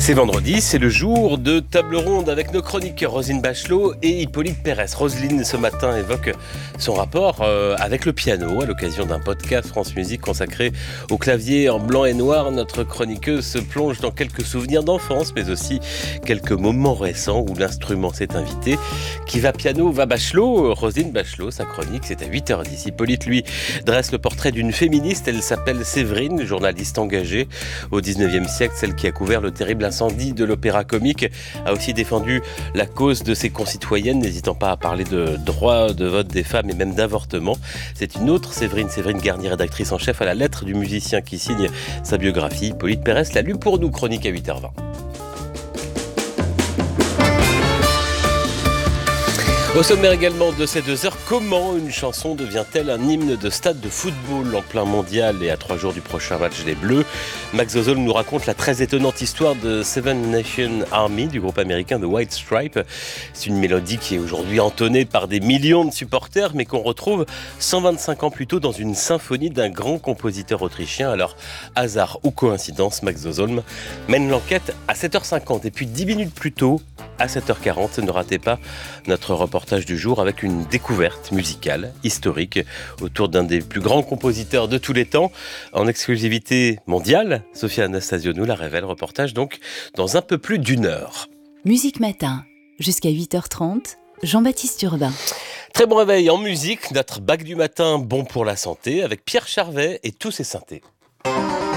C'est vendredi, c'est le jour de table ronde avec nos chroniqueurs Roselyne Bachelot et Hippolyte Pérès. Roselyne, ce matin, évoque son rapport avec le piano à l'occasion d'un podcast France Musique consacré au clavier en blanc et noir. Notre chroniqueuse se plonge dans quelques souvenirs d'enfance, mais aussi quelques moments récents où l'instrument s'est invité. Qui va piano, va Bachelot. Roselyne Bachelot, sa chronique, c'est à 8h10. Hippolyte, lui, dresse le portrait d'une féministe. Elle s'appelle Séverine, journaliste engagée au 19e siècle, celle qui a couvert le terrible incendie de l'Opéra Comique, a aussi défendu la cause de ses concitoyennes, n'hésitant pas à parler de droit de vote des femmes et même d'avortement. C'est une autre Séverine Garnier, rédactrice en chef à la lettre du musicien qui signe sa biographie. Hippolyte Pérès l'a lu pour nous, chronique à 8h20. Au sommaire également de ces 2 heures, comment une chanson devient-elle un hymne de stade de football en plein mondial et à 3 jours du prochain match des Bleus? Max Zozol nous raconte la très étonnante histoire de Seven Nation Army, du groupe américain The White Stripes. C'est une mélodie qui est aujourd'hui entonnée par des millions de supporters, mais qu'on retrouve 125 ans plus tôt dans une symphonie d'un grand compositeur autrichien. Alors, hasard ou coïncidence, Max Zozol mène l'enquête à 7h50 et puis 10 minutes plus tôt, à 7h40, ne ratez pas notre reportage du jour avec une découverte musicale, historique, autour d'un des plus grands compositeurs de tous les temps, en exclusivité mondiale. Sophia Anastasio nous la révèle, reportage donc dans un peu plus d'1 heure. Musique Matin, jusqu'à 8h30, Jean-Baptiste Urbain. Très bon réveil en musique, notre bac du matin bon pour la santé, avec Pierre Charvet et tous ses synthés.